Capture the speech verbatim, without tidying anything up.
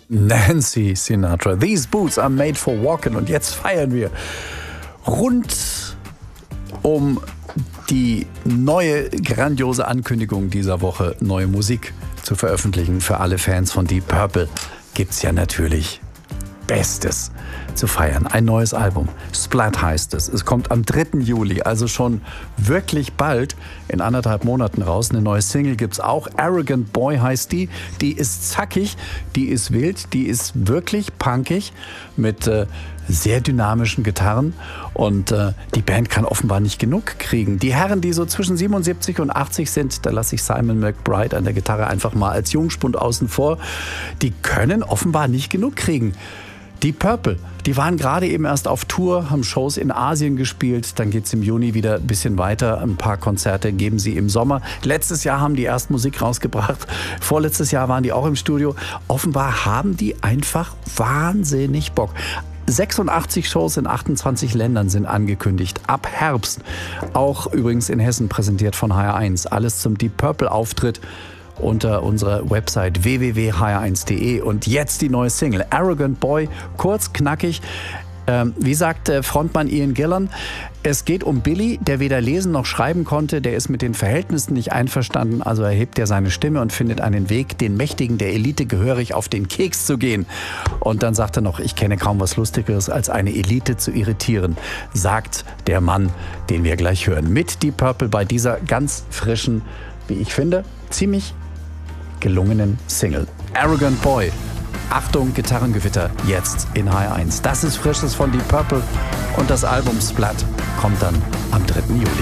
Nancy Sinatra. These boots are made for walking. Und jetzt feiern wir rund um die neue grandiose Ankündigung dieser Woche, neue Musik zu veröffentlichen. Für alle Fans von Deep Purple gibt's ja natürlich Bestes zu feiern. Ein neues Album. Splat heißt es. Es kommt am dritten Juli, also schon wirklich bald, in anderthalb Monaten raus. Eine neue Single gibt's auch. Arrogant Boy heißt die. Die ist zackig, die ist wild, die ist wirklich punkig mit äh, sehr dynamischen Gitarren. Und äh, die Band kann offenbar nicht genug kriegen. Die Herren, die so zwischen siebenundsiebzig und achtzig sind, da lasse ich Simon McBride an der Gitarre einfach mal als Jungspund außen vor, die können offenbar nicht genug kriegen. Deep Purple, die waren gerade eben erst auf Tour, haben Shows in Asien gespielt, dann geht's im Juni wieder ein bisschen weiter, ein paar Konzerte geben sie im Sommer. Letztes Jahr haben die erst Musik rausgebracht, vorletztes Jahr waren die auch im Studio. Offenbar haben die einfach wahnsinnig Bock. sechsundachtzig Shows in achtundzwanzig Ländern sind angekündigt, ab Herbst. Auch übrigens in Hessen präsentiert von H R eins. Alles zum Deep Purple Auftritt unter unserer Website w w w punkt h r eins punkt d e. Und jetzt die neue Single, Arrogant Boy, kurz, knackig. Ähm, wie sagt äh, Frontmann Ian Gillan, es geht um Billy, der weder lesen noch schreiben konnte, der ist mit den Verhältnissen nicht einverstanden, also erhebt er seine Stimme und findet einen Weg, den Mächtigen der Elite gehörig auf den Keks zu gehen. Und dann sagt er noch, ich kenne kaum was Lustigeres, als eine Elite zu irritieren, sagt der Mann, den wir gleich hören. Mit Deep Purple bei dieser ganz frischen, wie ich finde, ziemlich gelungenen Single. Arrogant Boy. Achtung, Gitarrengewitter, jetzt in H R eins. Das ist Frisches von Deep Purple und das Album Splat kommt dann am dritten Juli.